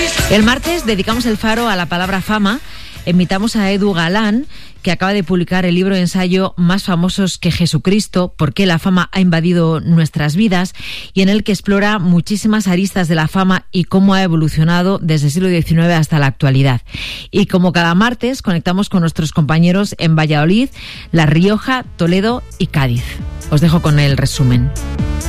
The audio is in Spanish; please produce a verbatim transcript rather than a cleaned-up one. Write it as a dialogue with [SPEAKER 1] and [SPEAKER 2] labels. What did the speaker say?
[SPEAKER 1] El martes dedicamos el faro a la palabra fama. Invitamos a Edu Galán, que acaba de publicar el libro de ensayo Más famosos que Jesucristo, por qué la fama ha invadido nuestras vidas, y en el que explora muchísimas aristas de la fama y cómo ha evolucionado desde el siglo diecinueve hasta la actualidad. Y como cada martes, conectamos con nuestros compañeros en Valladolid, La Rioja, Toledo y Cádiz. Os dejo con el resumen.